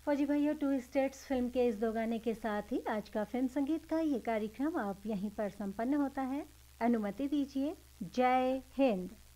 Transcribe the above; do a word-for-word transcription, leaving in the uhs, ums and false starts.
फौजी भाइयों, to states film के इस दो गाने के साथ ही आज का फिल्म संगीत का ये कार्यक्रम अब यहीं पर संपन्न होता है। अनुमति दीजिए। जय हिंद।